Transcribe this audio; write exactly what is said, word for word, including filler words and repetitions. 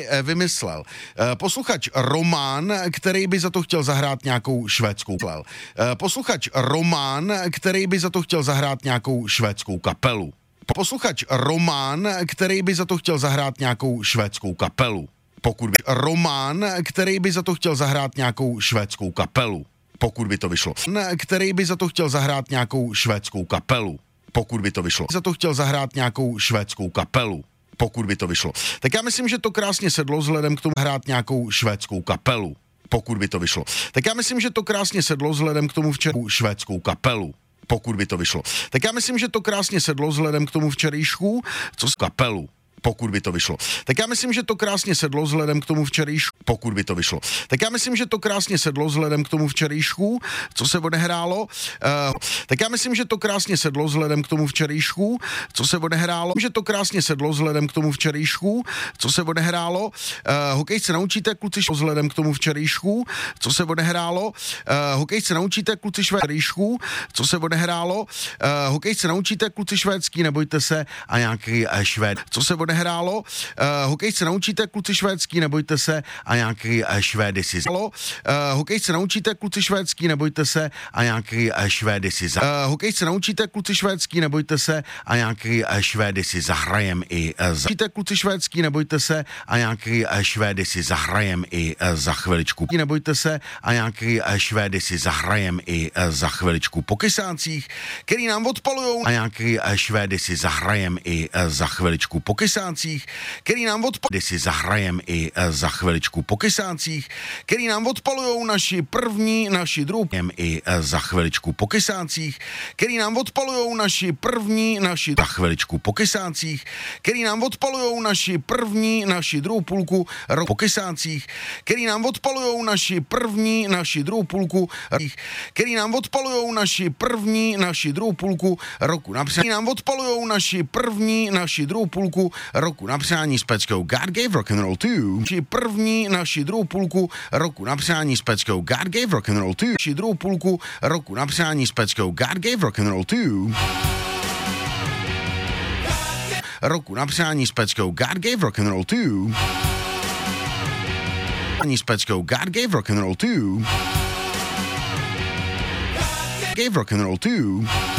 si vymyslel. Posluchač Roman, který by za to chtěl zahrát nějakou švédskou kapelu. Posluchač Roman, který by za to chtěl zahrát nějakou švédskou kapelu. Posluchač Roman, který by za to chtěl zahrát nějakou švédskou kapelu. Pokud by Roman, který by za to chtěl zahrát nějakou švédskou kapelu. Pokud by to vyšlo. Který by za to chtěl zahrát nějakou švédskou kapelu. Pokud by to vyšlo. Za to chtěl zahrát nějakou švédskou kapelu. Pokud by to vyšlo. Tak já myslím, že to krásně sedlo vzhledem k tomu hrát nějakou švédskou kapelu. Pokud by to vyšlo. Tak já myslím, že to krásně sedlo vzhledem k tomu včera švédskou kapelu. Pokud by to vyšlo. Tak já myslím, že to krásně sedlo vzhledem k tomu včerejšku, co s kapelu. Pokud by to vyšlo. Tak já myslím, že to krásně sedlo vzhledem k tomu včerejšku, pokud by to vyšlo. Tak já myslím, že to krásně sedlo vzhledem k tomu včerejšku, co se odehrálo. Uh, tak já myslím, že to krásně sedlo vzhledem k tomu včerejšku, co se odehrálo. Že to krásně sedlo vzhledem k tomu včerejšku, co se odehrálo. Uh, hokejce naučíte kluci vzhledem k tomu včerejšku, co se odehrálo. Uh, hokejce naučíte kluci švédský, co se odehrálo. Uh, hokejce naučíte kluci švédský, nebojte se, a nějaký uh, švéd, co se odehrálo. Hrálo. Uh, hokejce naučíte kluci švédský, nebojte se, a nějaký uh, švédy si zalo. Uh, hokejce naučíte kluci švédský, nebojte se, a nějaký uh, švédy si za. Uh, hokejce naučíte kluci švédský, nebojte se, a nějaký uh, švédy si zahrajem i uh, za. Naučíte kluci švédský, nebojte se, a nějaký uh, švédy si zahrajem i uh, za chviličku. Nebojte se, a nějaký uh, švédy si zahrajem i uh, za chviličku po kysáncích, který nám odpalujou, a nějaký uh, švédy si zahrajem i uh, za chviličku po kysáncích, který nám odpalujou, si zahrajem i za chviličku po kysáncích, který nám odpalujou naši první, naši druhou, i za chviličku po kysáncích, který nám odpalujou naši první, naši za chviličku po kysáncích, který nám odpalujou naši první, naši druhou půlku roku po kysáncích, který nám odpalujou naši první, naši druhou půlku, který nám odpalujou naši první, naši druhou půlku roku na přání, nám odpalujou naši první, naši druhou půlku roku na přání s peckou God Gave Rock and Roll two. Naši první, naši druhou půlku roku na přání s peckou God Gave Rock and Roll two. Naši druhou půlku roku na přání s peckou God Gave Rock and Roll two. Roku na přání s peckou God Gave Rock and Roll two. Ani s peckou God Gave Rock and Roll two. Gave Rock and Roll two.